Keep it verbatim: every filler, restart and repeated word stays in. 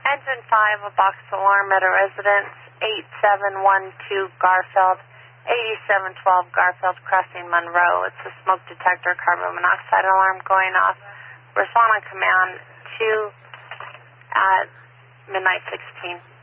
Engine five, a box alarm at a residence, eight seven one two Garfield, eighty-seven twelve Garfield Crossing, Monroe. It's a smoke detector carbon monoxide alarm going off. Respond on command to at midnight sixteen.